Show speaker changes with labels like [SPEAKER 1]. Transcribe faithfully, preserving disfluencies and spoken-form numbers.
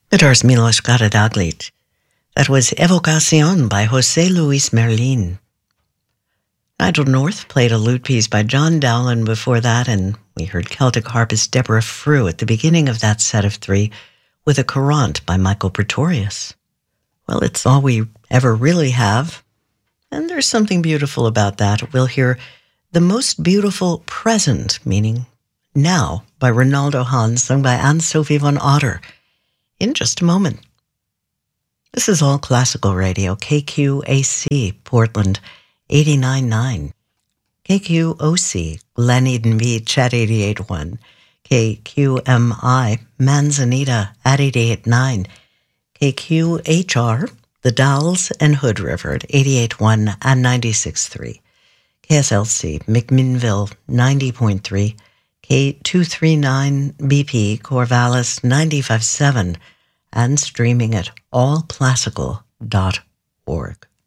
[SPEAKER 1] Ydars Milos Garadaglit. That was Evocación by José Luis Merlin. Nigel North played a lute piece by John Dowland before that, and we heard Celtic harpist Deborah Frew at the beginning of that set of three with a Courant by Michael Pretorius. Well, it's all we ever really have, and there's something beautiful about that. We'll hear The Most Beautiful Present, meaning now, by Ronaldo Hahn, sung by Anne-Sophie von Otter, in just a moment. This is All Classical Radio, K Q A C, Portland, eighty-nine point nine. K Q O C, Glen Eden Beach at eighty-eight point one. K Q M I, Manzanita at eighty-eight point nine. K Q H R, The Dalles and Hood River at eighty-eight point one and ninety-six point three. K S L C, McMinnville, ninety point three. K two thirty-nine B P, Corvallis, ninety-five point seven, and streaming at all classical dot org.